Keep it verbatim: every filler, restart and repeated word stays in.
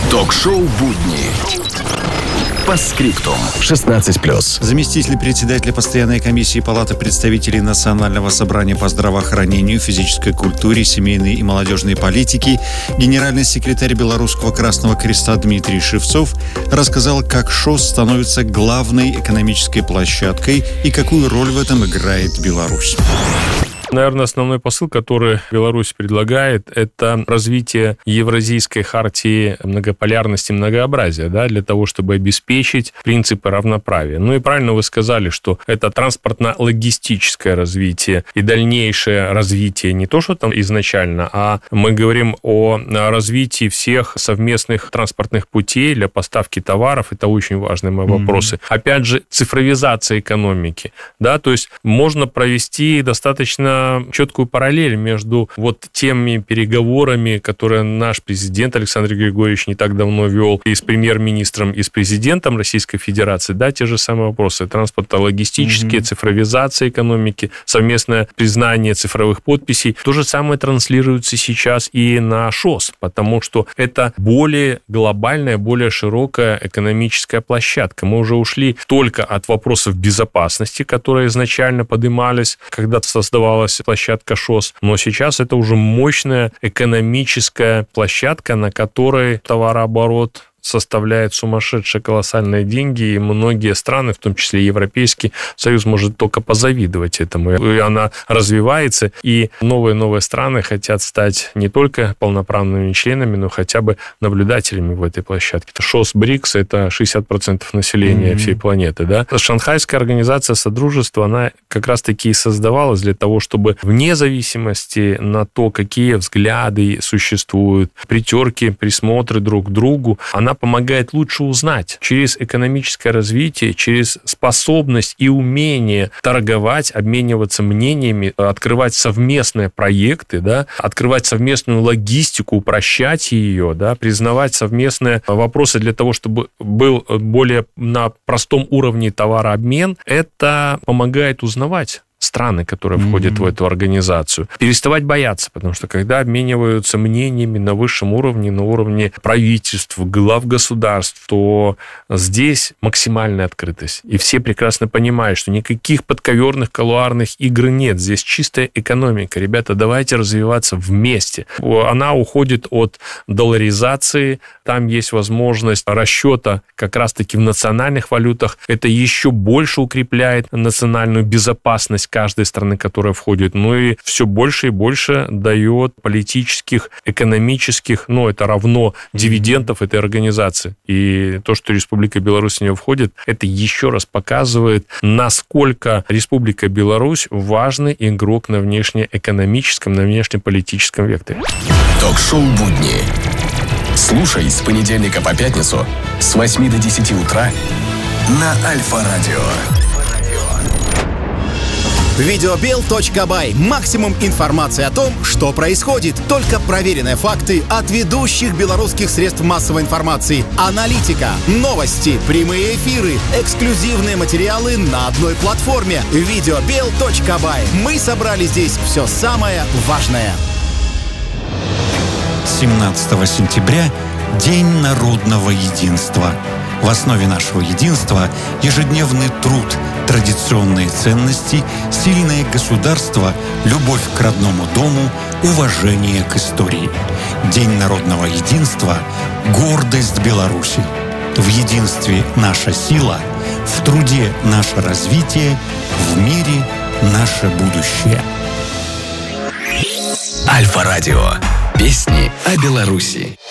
Ток-шоу «Будни». По скриптум. шестнадцать плюс. Заместитель председателя постоянной комиссии Палаты представителей Национального собрания по здравоохранению, физической культуре, семейной и молодежной политике, генеральный секретарь Белорусского Красного Креста Дмитрий Шевцов рассказал, как ШОС становится главной экономической площадкой и какую роль в этом играет Беларусь. Наверное, основной посыл, который Беларусь предлагает, это развитие Евразийской хартии многополярности и многообразия, да, для того, чтобы обеспечить принципы равноправия. Ну и правильно вы сказали, что это транспортно-логистическое развитие и дальнейшее развитие не то, что там изначально, а мы говорим о развитии всех совместных транспортных путей для поставки товаров. Это очень важные мои mm-hmm. вопросы. Опять же, цифровизация экономики, да, то есть можно провести достаточно четкую параллель между вот теми переговорами, которые наш президент Александр Григорьевич не так давно вел и с премьер-министром, и с президентом Российской Федерации, да, те же самые вопросы. Транспортно-логистические, mm-hmm. цифровизация экономики, совместное признание цифровых подписей. То же самое транслируется сейчас и на ШОС, потому что это более глобальная, более широкая экономическая площадка. Мы уже ушли только от вопросов безопасности, которые изначально поднимались, когда создавалась площадка ШОС, но сейчас это уже мощная экономическая площадка, на которой товарооборот составляет сумасшедшие колоссальные деньги, и многие страны, в том числе Европейский Союз, может только позавидовать этому. И она развивается, и новые-новые страны хотят стать не только полноправными членами, но хотя бы наблюдателями в этой площадке. Это ШОС БРИКС, это шестьдесят процентов населения mm-hmm. всей планеты. Да? Шанхайская организация Содружества, она как раз-таки и создавалась для того, чтобы вне зависимости на то, какие взгляды существуют, притерки, присмотры друг к другу, она помогает лучше узнать через экономическое развитие, через способность и умение торговать, обмениваться мнениями, открывать совместные проекты, да, открывать совместную логистику, упрощать ее, да, признавать совместные вопросы для того, чтобы был более на простом уровне товарообмен. Это помогает узнавать страны, которые входят mm-hmm. в эту организацию. Переставать бояться, потому что когда обмениваются мнениями на высшем уровне, на уровне правительств, глав государств, то здесь максимальная открытость. И все прекрасно понимают, что никаких подковерных колуарных игр нет. Здесь чистая экономика. Ребята, давайте развиваться вместе. Она уходит от долларизации. Там есть возможность расчета как раз-таки в национальных валютах. Это еще больше укрепляет национальную безопасность каждой страны, которая входит, ну и все больше и больше дает политических, экономических, ну, это равно дивидендов этой организации. И то, что Республика Беларусь в нее входит, это еще раз показывает, насколько Республика Беларусь важный игрок на внешнеэкономическом, на внешнеполитическом векторе. Ток-шоу «Будни». Слушай с понедельника по пятницу с восьми до десяти утра на Альфа-радио. Видеобел точка бай. Максимум информации о том, что происходит. Только проверенные факты от ведущих белорусских средств массовой информации. Аналитика, новости, прямые эфиры, эксклюзивные материалы на одной платформе. Видеобел точка бай. Мы собрали здесь все самое важное. семнадцатого сентября – День народного единства. В основе нашего единства – ежедневный труд, традиционные ценности, сильное государство, любовь к родному дому, уважение к истории. День народного единства – гордость Беларуси. В единстве наша сила, в труде наше развитие, в мире наше будущее. Альфа-радио. Песни о Беларуси.